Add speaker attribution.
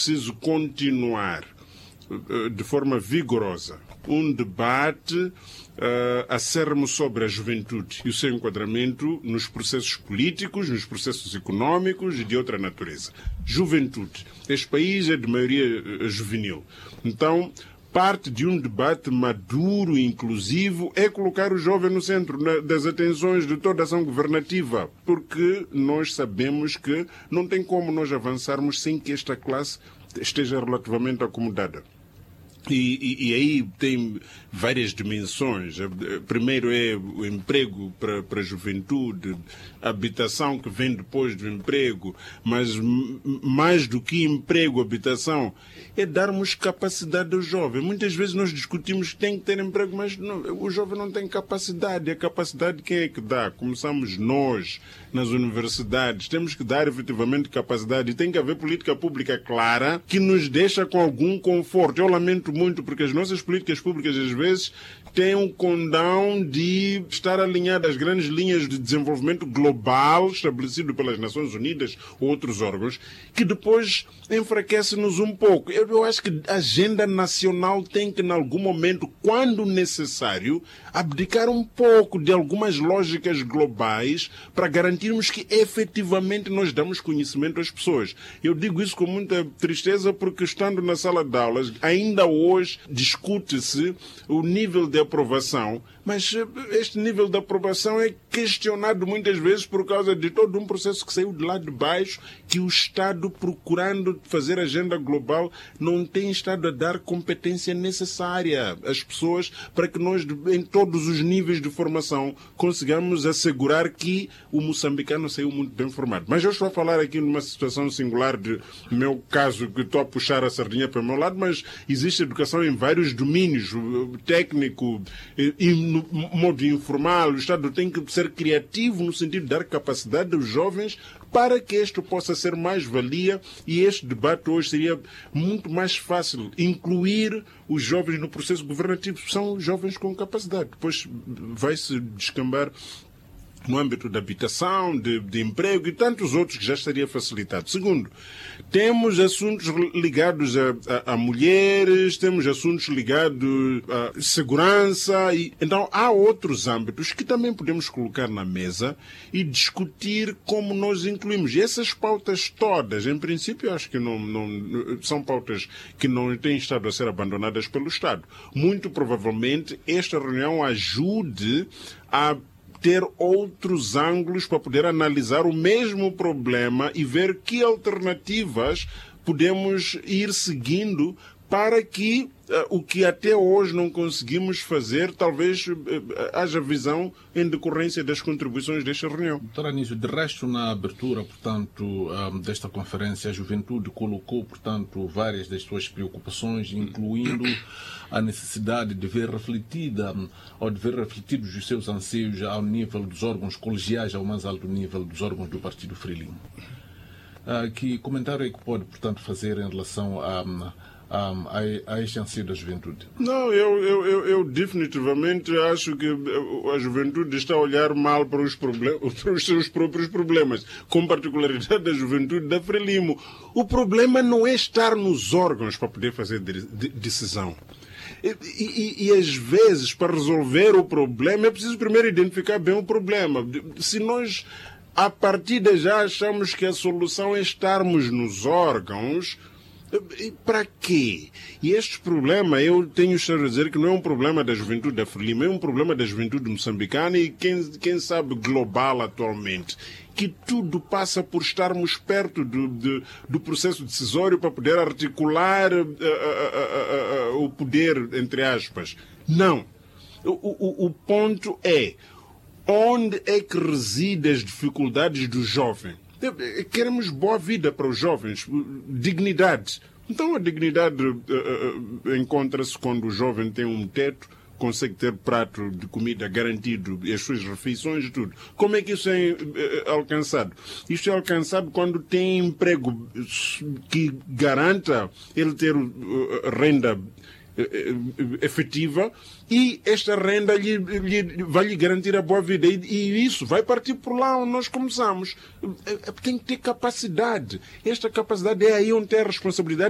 Speaker 1: preciso continuar de forma vigorosa um debate acérrimo sobre a juventude e o seu enquadramento nos processos políticos, nos processos económicos e de outra natureza. Juventude. Este país é de maioria juvenil. Então, parte de um debate maduro e inclusivo é colocar o jovem no centro das atenções de toda a ação governativa, porque nós sabemos que não tem como nós avançarmos sem que esta classe esteja relativamente acomodada. E aí tem várias dimensões. Primeiro é o emprego para a juventude, a habitação que vem depois do emprego, mas mais do que emprego, habitação, é darmos capacidade ao jovem. Muitas vezes nós discutimos que tem que ter emprego, mas não, o jovem não tem capacidade. A capacidade quem é que dá? Começamos nós, nas universidades. Temos que dar efetivamente capacidade e tem que haver política pública clara que nos deixa com algum conforto. Eu lamento muito porque as nossas políticas públicas às vezes têm um condão de estar alinhadas às grandes linhas de desenvolvimento global estabelecido pelas Nações Unidas ou outros órgãos, que depois enfraquece-nos um pouco. Eu acho que a agenda nacional tem que, em algum momento, quando necessário, abdicar um pouco de algumas lógicas globais para garantirmos que efetivamente nós damos conhecimento às pessoas. Eu digo isso com muita tristeza porque, estando na sala de aulas, ainda hoje discute-se o nível de aprovação, mas este nível de aprovação é questionado muitas vezes por causa de todo um processo que saiu de lá de baixo, que o Estado, procurando fazer agenda global, não tem estado a dar competência necessária às pessoas para que nós, em todos os níveis de formação, consigamos assegurar que o moçambicano saiu muito bem formado. Mas eu estou a falar aqui numa situação singular de meu caso, que estou a puxar a sardinha para o meu lado, mas existe educação em vários domínios, técnico e no modo informal. O Estado tem que ser criativo no sentido de dar capacidade aos jovens para que isto possa ser mais valia, e este debate hoje seria muito mais fácil incluir os jovens no processo governativo. São jovens com capacidade. Depois vai-se descambar no âmbito da habitação, de emprego e tantos outros que já estaria facilitado. Segundo, temos assuntos ligados a mulheres, temos assuntos ligados à segurança. Então, há outros âmbitos que também podemos colocar na mesa e discutir como nós incluímos. E essas pautas todas, em princípio, acho que não são pautas que não têm estado a ser abandonadas pelo Estado. Muito provavelmente, esta reunião ajude a ter outros ângulos para poder analisar o mesmo problema e ver que alternativas podemos ir seguindo para que o que até hoje não conseguimos fazer, talvez haja visão em decorrência das contribuições desta reunião.
Speaker 2: Doutor Anísio, de resto, na abertura, portanto, desta conferência, a juventude colocou, portanto, várias das suas preocupações, incluindo a necessidade de ver refletida ou de ver refletidos os seus anseios ao nível dos órgãos colegiais, ao mais alto nível dos órgãos do Partido Frelimo. Que comentário é que pode, portanto, fazer em relação a este anseio da juventude?
Speaker 1: Não, eu definitivamente acho que a juventude está a olhar mal para os seus próprios problemas, com particularidade da juventude da Frelimo. O problema não é estar nos órgãos para poder fazer decisão. E às vezes, para resolver o problema, é preciso primeiro identificar bem o problema. Se nós, à partida, já achamos que a solução é estarmos nos órgãos, para quê? E este problema, eu tenho estado a dizer que não é um problema da juventude da Frelimo, é um problema da juventude moçambicana e quem sabe global atualmente. Que tudo passa por estarmos perto do processo decisório para poder articular o poder, entre aspas. Não. O ponto é onde é que residem as dificuldades do jovem. Queremos boa vida para os jovens, dignidade. Então a dignidade encontra-se quando o jovem tem um teto, consegue ter prato de comida garantido e as suas refeições e tudo. Como é que isso é alcançado? Isto é alcançado quando tem emprego que garanta ele ter renda efetiva e esta renda vai lhe garantir a boa vida. E isso vai partir por lá onde nós começamos. Tem que ter capacidade. Esta capacidade é aí onde tem a responsabilidade